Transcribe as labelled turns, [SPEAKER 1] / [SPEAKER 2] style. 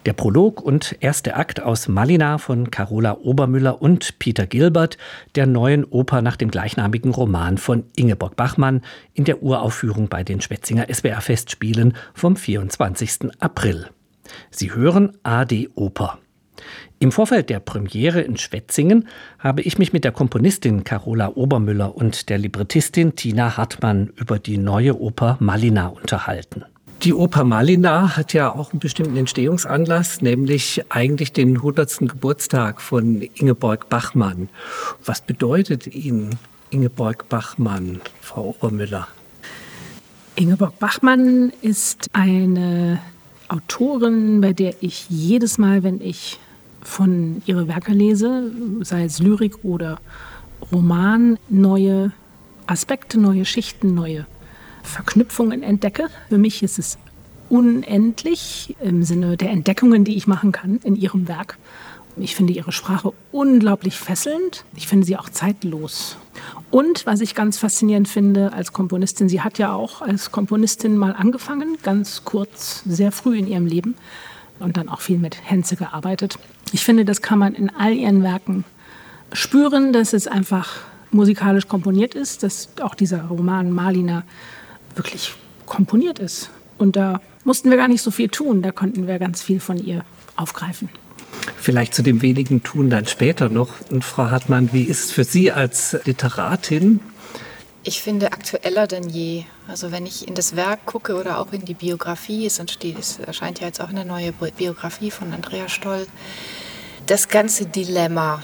[SPEAKER 1] Der Prolog und erste Akt aus Malina von Carola Obermüller und Peter Gilbert, der neuen Oper nach dem gleichnamigen Roman von Ingeborg Bachmann in der Uraufführung bei den Schwetzinger SWR-Festspielen vom 24. April. Sie hören AD Oper. Im Vorfeld der Premiere in Schwetzingen habe ich mich mit der Komponistin Carola Obermüller und der Librettistin Tina Hartmann über die neue Oper Malina unterhalten. Die Oper Malina hat ja auch einen bestimmten Entstehungsanlass, nämlich eigentlich den 100. Geburtstag von Ingeborg Bachmann. Was bedeutet Ihnen Ingeborg Bachmann, Frau Obermüller?
[SPEAKER 2] Ingeborg Bachmann ist eine Autorin, bei der ich jedes Mal, wenn ich von ihre Werke lese, sei es Lyrik oder Roman, neue Aspekte, neue Schichten, neue Verknüpfungen entdecke. Für mich ist es unendlich im Sinne der Entdeckungen, die ich machen kann in ihrem Werk. Ich finde ihre Sprache unglaublich fesselnd. Ich finde sie auch zeitlos. Und was ich ganz faszinierend finde als Komponistin, sie hat ja auch als Komponistin mal angefangen, ganz kurz, sehr früh in ihrem Leben und dann auch viel mit Henze gearbeitet. Ich finde, das kann man in all ihren Werken spüren, dass es einfach musikalisch komponiert ist, dass auch dieser Roman Malina wirklich komponiert ist. Und da mussten wir gar nicht so viel tun, da konnten wir ganz viel von ihr aufgreifen.
[SPEAKER 1] Vielleicht zu dem wenigen Tun dann später noch. Und Frau Hartmann, wie ist es für Sie als Literatin?
[SPEAKER 3] Ich finde aktueller denn je. Also wenn ich in das Werk gucke oder auch in die Biografie, es erscheint ja jetzt auch eine neue Biografie von Andrea Stoll, das ganze Dilemma